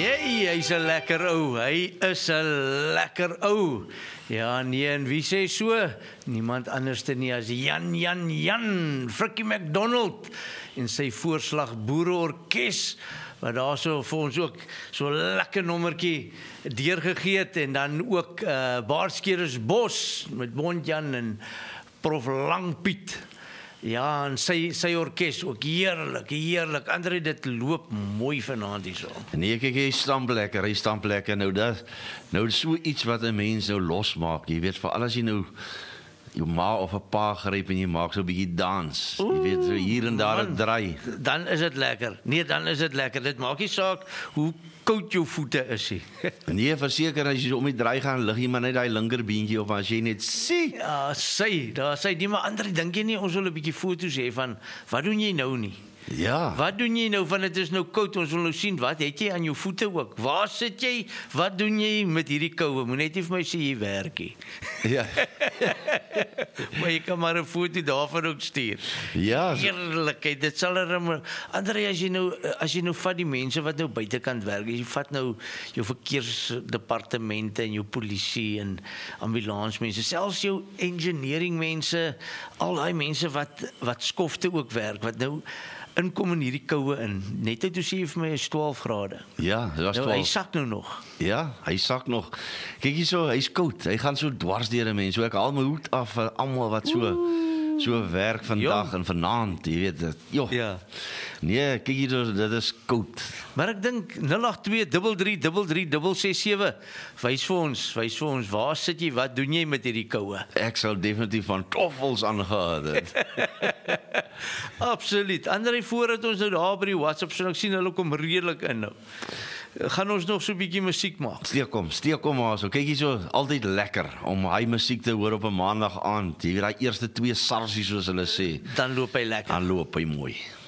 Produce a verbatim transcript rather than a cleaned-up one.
Jee, hy's 'n lekker ou. Hy is 'n lekker ou. Ja, nee, en wie sê so? Niemand anders nie as Jan Jan Jan, Frikkie McDonald en sy voorslag Boereorkes, wat daar so vir ons ook so lekker nommertjie deurgegee het, en dan ook uh, Baarskerersbos met Bontjan en Prof Langpiet. Ja, en sy, sy orkes ook heerlik, heerlik. André, dit loop mooi vanaand hierso. Nee, kyk, hy stamp lekker, hy stamp lekker. Nou, dat, nou so iets wat 'n mens nou losmaak, jy weet, veral as jy nou jou ma of 'n pa gryp en jy maak so 'n bietjie dans. Oeh, jy weet, so hier en daar 'n draai. Dan is dit lekker. Nee, dan is dit lekker. Dit maak nie saak hoe koud jou voete is nie. Nee, verseker, as jy om die draai gaan, lig jy maar net daai linkerbeentjie op, as jy net sien. Ja, sy, daar sy, die maar ander, dink jy nie, ons wil 'n bietjie foto's hê van, wat doen jy nou nie? Ja. Wat doen jy nou, van dit is nou koud, ons wil nou sien, wat het jy aan jou voete ook? Waar sit jy? Wat doen jy met hierdie koue? Moet net nie vir my sê jy werk nie. Ja. Maar jy kan maar 'n foto daarvan ook stuur. Ja. So. Eerlikheid, dit sal er, André, as jy nou, as jy nou vat die mense wat nou buitekant werk, jy vat nou jou verkeersdepartemente en jou polisie en ambulansmense, selfs jou engineering mense, al daai mense wat, wat skofte ook werk, wat nou inkom in hierdie koue in. Net toe sê jy vir my is twaalf grade. Ja, dit was Nou, twaalf. hy sak nou nog. Ja, hy sak nog. Kyk hierso, hy's koud. Hy gaan so dwars deur 'n mens. So ek haal my hoed af vir almal wat so so werk vandag en vanaand, jy weet dit. Jo. Ja. Nee, kyk hierso, dit is koud. Maar ek dink nul agt twee drie drie drie drie drie ses sewe, wys vir ons, wys vir ons, waar sit jy, wat doen jy met hierdie koue? Ek sal definitief van toffels aangehad het. Absoluut. André, voordat ons nou daar by die WhatsApp sien, ek sien hulle kom redelik in nou. Gaan ons nog so 'n bietjie musiek maak? Steek kom, steek kom maar so. Kyk hierso, altyd lekker om hy musiek te hoor op 'n maandag aand. Jy weet daai eerste twee sarsies soos hulle sê. Dan loop hy lekker. Dan loop hy mooi.